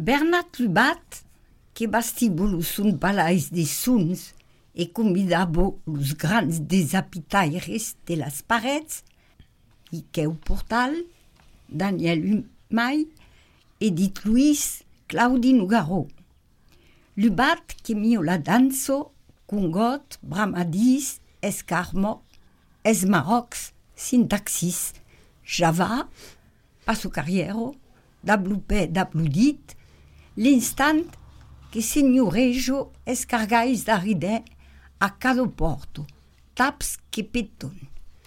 Bernat Lubat, que bastibo los balais de suns e convidabo los grans desapitaires de las parets, Iqueu Portal, Daniel Humay, Edith Luis, Claudi Nougaro. Lubat que mio la danso, Congot, Bramadis, Escarmo, Esmarox, Syntaxis, Java, Passo Carriero, Dablupe Dabludit, l'instant que signorejo escargais d'aride a cada porto, taps que peton.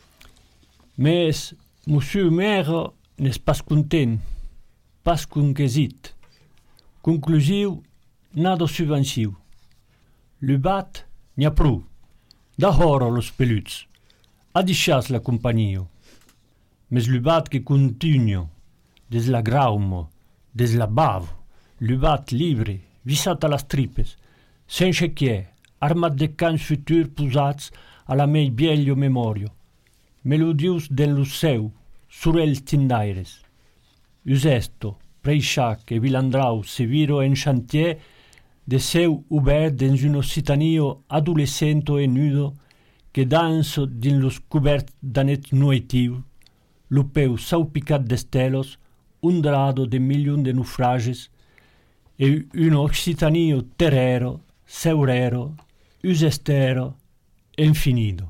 Mais, monsieur maire n'est pas content, pas conquesit. Conclusiu, nada subvensiu. Lubat n'ha prou. D'ahora los peluts. A deixas la compagnia. Mais Lubat que continua, des la graumo, des la bavo, Lubat libre, visat a las tripes, sense che, armat de cans futurs posats a la mei vieglio memorio, melodius dello seu, surel tindaires. Usesto, Preixac e Vilandrau se viro en chantier de seu obert dans un occitanio adolescento e nudo que danso din los coberts d'anet nuetiu, lo peu saupicat d'estelos, un drado de milion de naufrages, e un occitanio terrero, seurero, usestero, infinido.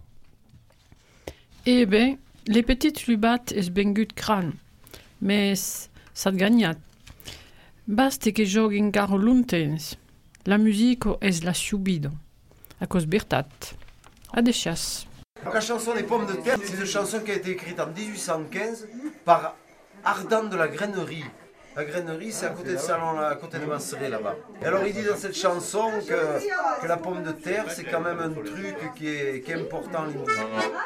Eh ben, les petites Lubat es bengut cran, mais s'ha gagnat. Basta que joguin caro luntens. La musique es la subido. A cos bertat. A deixas. La chanson Les Pommes de Terre, c'est une chanson qui a été écrite en 1815 par Ardan de la Grainerie. La Grainerie, c'est à côté de Salon, à côté de Masseret, là-bas. Et alors, il dit dans cette chanson que la pomme de terre, c'est quand même un truc qui est important en musique.